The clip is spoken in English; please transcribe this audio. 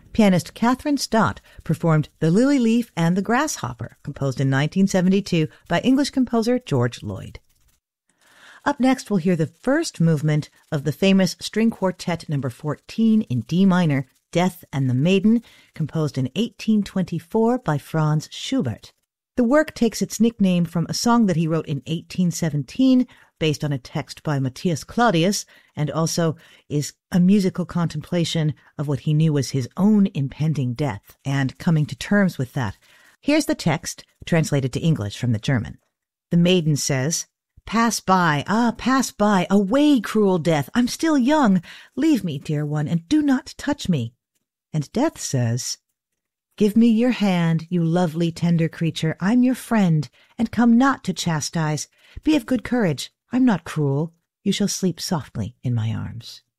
Pianist Catherine Stott performed The Lily Leaf and the Grasshopper, composed in 1972 by English composer George Lloyd. Up next, we'll hear the first movement of the famous String Quartet No. 14 in D minor, Death and the Maiden, composed in 1824 by Franz Schubert. The work takes its nickname from a song that he wrote in 1817, based on a text by Matthias Claudius, and also is a musical contemplation of what he knew was his own impending death, and coming to terms with that. Here's the text, translated to English from the German. The maiden says, "Pass by, pass by, away, cruel death, I'm still young. Leave me, dear one, and do not touch me." And death says, "Give me your hand, you lovely, tender creature, I'm your friend, and come not to chastise. Be of good courage, I'm not cruel. You shall sleep softly in my arms."